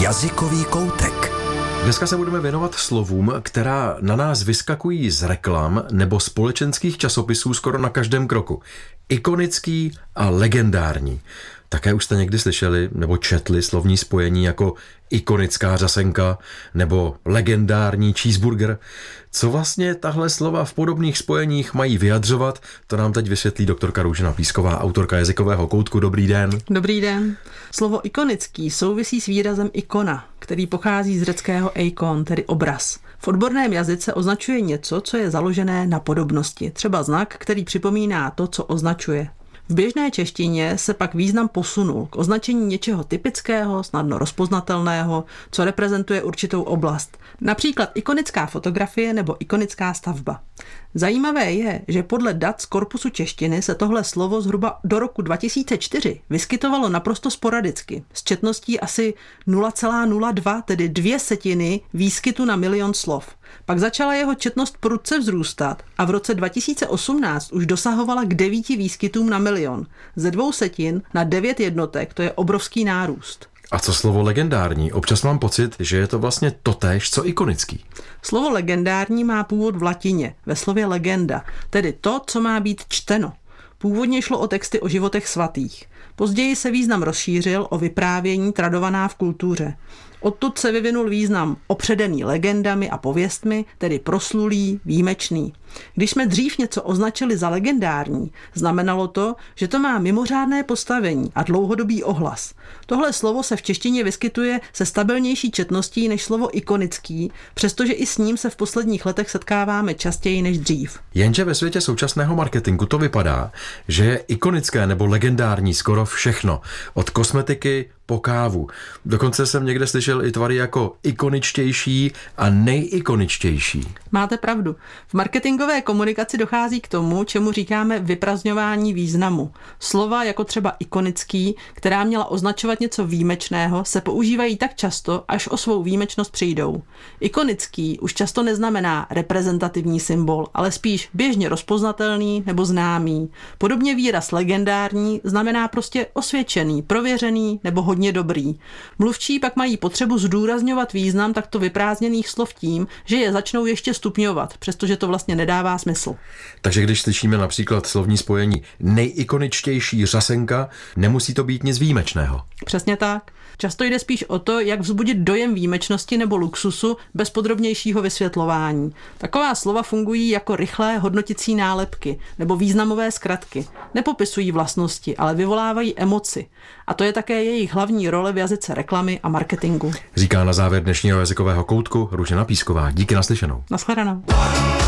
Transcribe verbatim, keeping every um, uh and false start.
Jazykový koutek. Dneska se budeme věnovat slovům, která na nás vyskakují z reklam nebo společenských časopisů skoro na každém kroku. Ikonický a legendární. Také už jste někdy slyšeli nebo četli slovní spojení jako ikonická řasenka nebo legendární cheeseburger. Co vlastně tahle slova v podobných spojeních mají vyjadřovat, to nám teď vysvětlí doktorka Růžena Písková, autorka jazykového koutku. Dobrý den. Dobrý den. Slovo ikonický souvisí s výrazem ikona, který pochází z řeckého eikon, tedy obraz. V odborném jazyce označuje něco, co je založené na podobnosti, třeba znak, který připomíná to, co označuje. V běžné češtině se pak význam posunul k označení něčeho typického, snadno rozpoznatelného, co reprezentuje určitou oblast. Například ikonická fotografie nebo ikonická stavba. Zajímavé je, že podle dat z korpusu češtiny se tohle slovo zhruba do roku dva tisíce čtyři vyskytovalo naprosto sporadicky, s četností asi nula celá nula dva, tedy dvě setiny výskytu na milion slov. Pak začala jeho četnost prudce vzrůstat a v roce dva tisíce osmnáct už dosahovala k devíti výskytům na milion. Ze dvou setin na devět jednotek, to je obrovský nárůst. A co slovo legendární? Občas mám pocit, že je to vlastně totéž, co ikonický. Slovo legendární má původ v latině, ve slově legenda, tedy to, co má být čteno. Původně šlo o texty o životech svatých. Později se význam rozšířil o vyprávění tradovaná v kultuře. Odtud se vyvinul význam opředený legendami a pověstmi, tedy proslulý, výjimečný. Když jsme dřív něco označili za legendární, znamenalo to, že to má mimořádné postavení a dlouhodobý ohlas. Tohle slovo se v češtině vyskytuje se stabilnější četností než slovo ikonický, přestože i s ním se v posledních letech setkáváme častěji než dřív. Jenže ve světě současného marketingu to vypadá, že je ikonické nebo legendární skoro všechno. Od kosmetiky po kávu. Dokonce jsem někde slyšel i tvary jako ikoničtější a nejikoničtější. Máte pravdu. V marketingové komunikaci dochází k tomu, čemu říkáme vyprazňování významu. Slova jako třeba ikonický, která měla označovat něco výjimečného, se používají tak často, až o svou výjimečnost přijdou. Ikonický už často neznamená reprezentativní symbol, ale spíš běžně rozpoznatelný nebo známý. Podobně výraz legendární znamená prostě osvědčený, prověřený nebo hodně dobrý. Mluvčí pak mají potřebu zdůrazňovat význam takto vyprázdněných slov tím, že je začnou ještě stupňovat, přestože to vlastně nedává smysl. Takže když slyšíme například slovní spojení nejikoničtější řasenka, nemusí to být nic výjimečného. Přesně tak. Často jde spíš o to, jak vzbudit dojem výjimečnosti nebo luxusu bez podrobnějšího vysvětlování. Taková slova fungují jako rychlé hodnoticí nálepky nebo významové zkratky. Nepopisují vlastnosti, ale vyvolávají emoci. A to je také jejich hlavní role v jazyce reklamy a marketingu. Říká na závěr dnešního jazykového koutku Růžena Písková. Díky naslyšenou. Naschledanou.